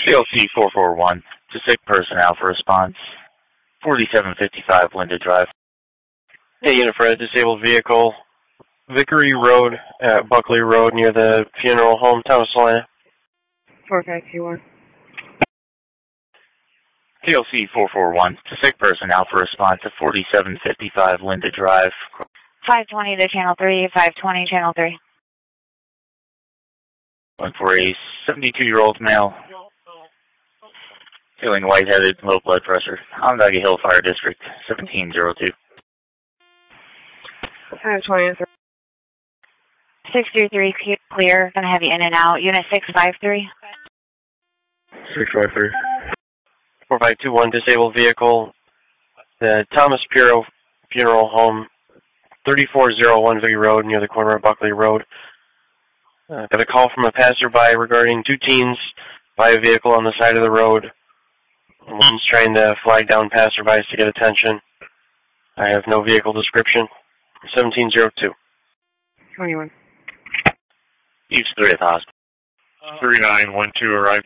CLC 441 to sick personnel for response. 4755 Linda Drive. Hey, Unit for a disabled vehicle. Vickery Road at Buckley Road near the funeral home, Thomas Salina. 4521. CLC 441 to sick personnel for response to 4755 Linda Drive. 520 to Channel 3, 520 Channel 3. One for a 72-year-old male. Feeling lightheaded, low blood pressure. Onondaga Hill Fire District, 1702. 520. 633 clear. Gonna have you in and out. Unit 653. 653. 4521 disabled vehicle. The Thomas Piro Funeral Home, 3401 Vickery Road near the corner of Buckley Road. Got a call from a passerby regarding two teens by a vehicle on the side of the road. One's trying to flag down passerbys to get attention. I have no vehicle description. 1702. 21. Each 3 at the hospital. 3912 arrived.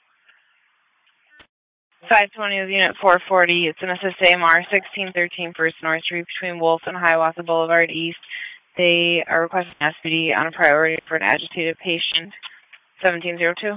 520 is Unit 440. It's an assist AMR 1613 First North Street between Wolf and Hiawatha Boulevard East. They are requesting SPD on a priority for an agitated patient. 1702.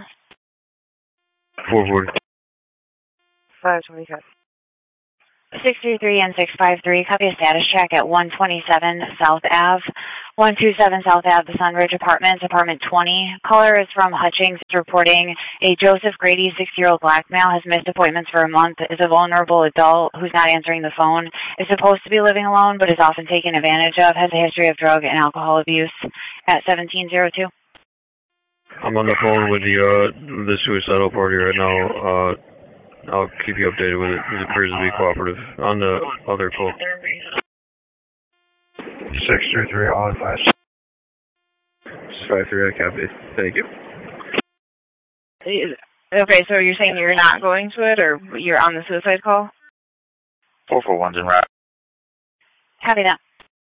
440. 525. 633 and 653. Copy a status check at 127 South Ave. 127 South Ave, the Sunridge Apartments, apartment 20. Caller is from Hutchings, reporting a Joseph Grady, 60-year-old black male, has missed appointments for a month, is a vulnerable adult who's not answering the phone, is supposed to be living alone but is often taken advantage of, has a history of drug and alcohol abuse. At 1702. I'm on the phone with the suicidal party right now. I'll keep you updated with it. It appears to be cooperative. On the other call. 633 on 5. 653, I copy. Thank you. Okay, so you're saying you're not going to it, or you're on the suicide call? 441's en route. Copy that.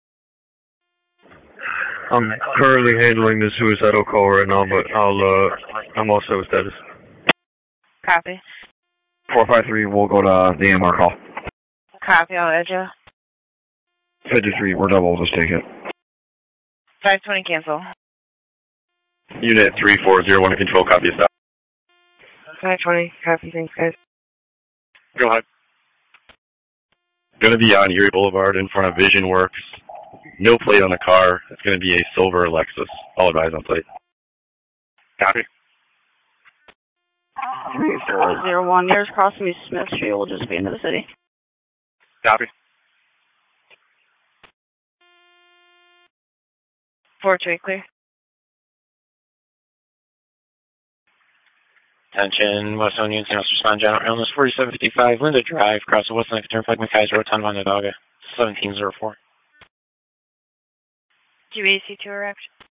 I'm currently handling the suicidal call right now, but I'm also with status. Copy. 453, we'll go to the AMR call. Copy, I'll add you. 53, we're double, just take it. 520 cancel. Unit 3401 to control, copy stop. 520, copy, thanks guys. Go ahead. Going to be on Erie Boulevard in front of Vision Works. No plate on the car. It's going to be a silver Lexus. All advise on plate. Copy. 3401, yours crossing me Smith Street, will just be into the city. Copy. 4-2 clear. Attention, West Union, San Jose, respond, general illness, 4755 Linda Drive, across the West Lake Turnpike, McKaiser Road, Onondaga, 1704. QAC2 arrived.